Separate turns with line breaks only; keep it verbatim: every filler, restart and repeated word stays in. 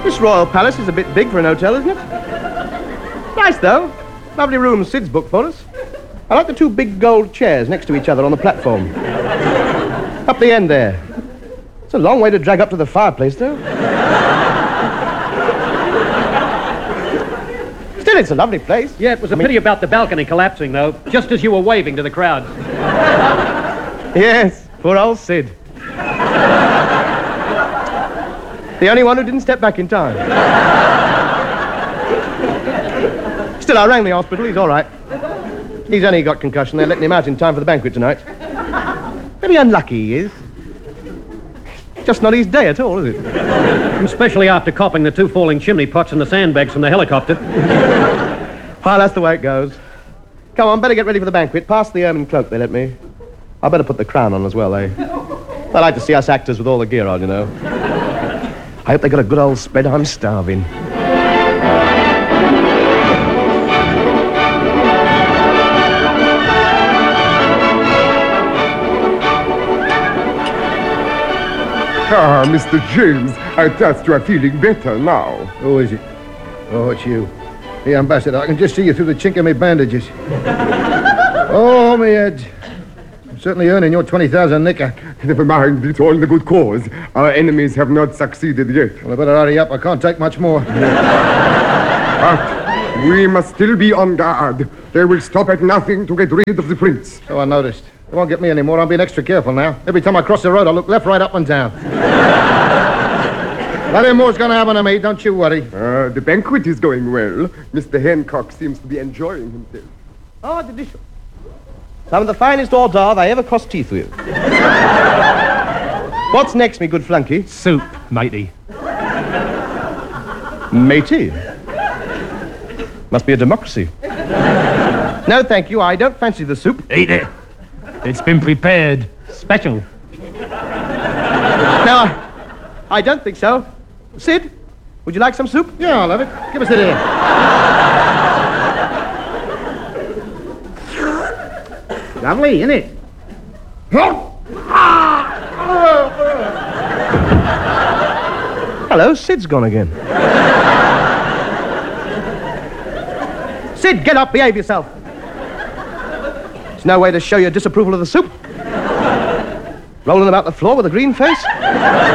This Royal Palace is a bit big for an hotel, isn't it? Nice, though. Lovely rooms Sid's booked for us. I like the two big gold chairs next to each other on the platform. Up the end there. It's a long way to drag up to the fireplace, though. Still, it's a lovely place.
Yeah, it was a
I mean...
pity about the balcony collapsing, though, just as you were waving to the crowd.
Yes, poor old Sid. The only one who didn't step back in time. Still, I rang the hospital. He's all right. He's only got concussion. They're letting him out in time for the banquet tonight. Very unlucky he is. Just not his day at all, is it?
Especially after copping the two falling chimney pots and the sandbags from the helicopter.
Well, that's the way it goes. Come on, better get ready for the banquet. Pass the ermine cloak they let me. I better put the crown on as well, eh? They like to see us actors with all the gear on, you know. I hope they got a good old spread. I'm starving.
Ah, Mister James, I trust you are feeling better now.
Who is it? Oh, it's you. The ambassador. I can just see you through the chink of my bandages. Oh, my head. I'm certainly earning your twenty thousand nicker.
Never mind, it's all in the good cause. Our enemies have not succeeded yet.
Well, I better hurry up. I can't take much more.
But we must still be on guard. They will stop at nothing to get rid of the prince.
So I noticed. They won't get me anymore. I'm being extra careful now. Every time I cross the road, I look left, right, up, and down. Nothing more's going to happen to me. Don't you worry.
Uh, the banquet is going well. Mister Hancock seems to be enjoying himself.
Oh, delicious. Some of the finest hors d'oeuvres I ever crossed teeth with. What's next, me good flunky?
Soup, matey.
Matey? Must be a democracy. No, thank you. I don't fancy the soup.
Eat it. It's been prepared. Special.
No, I, I don't think so. Sid, would you like some soup?
Yeah, I'll have it. Give us it here. Lovely, isn't it?
Hello, Sid's gone again. Sid, get up, behave yourself. There's no way to show your disapproval of the soup. Rolling about the floor with a green face.